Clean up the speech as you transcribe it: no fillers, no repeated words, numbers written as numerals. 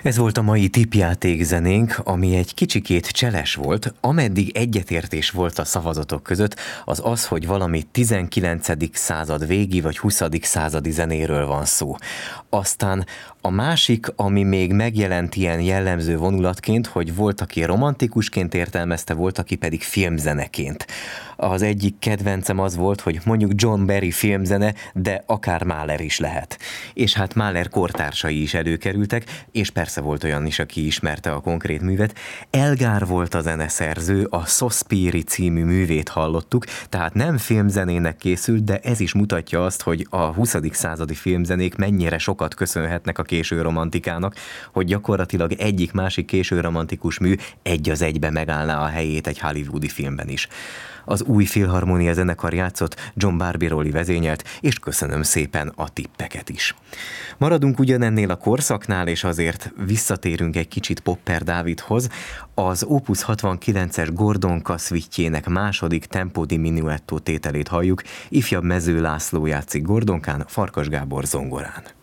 Ez volt a mai tippjáték zenénk, ami egy kicsikét cseles volt. Ameddig egyetértés volt a szavazatok között, az az, hogy valami 19. század végi vagy 20. századi zenéről van szó. Aztán a másik, ami még megjelent ilyen jellemző vonulatként, hogy volt, aki romantikusként értelmezte, volt, aki pedig filmzeneként. Az egyik kedvencem az volt, hogy mondjuk John Barry filmzene, de akár Mahler is lehet. És hát Mahler kortársai is előkerültek, és persze volt olyan is, aki ismerte a konkrét művet. Elgar volt a zeneszerző, a Sospiri című művét hallottuk, tehát nem filmzenének készült, de ez is mutatja azt, hogy a 20. századi filmzenék mennyire sokat köszönhetnek a késő romantikának, hogy gyakorlatilag egyik-másik késő romantikus mű egy az egybe megállná a helyét egy hollywoodi filmben is. Az új Filharmonia zenekar játszott, John Barbirolli vezényelt, és köszönöm szépen a tippeket is. Maradunk ugyanennél a korszaknál, és azért visszatérünk egy kicsit Popper Dávidhoz. Az Opus 69-es Gordonka szvittjének második tempo di minuetto tételét halljuk, ifjabb Mező László játszik Gordonkán, Farkas Gábor zongorán.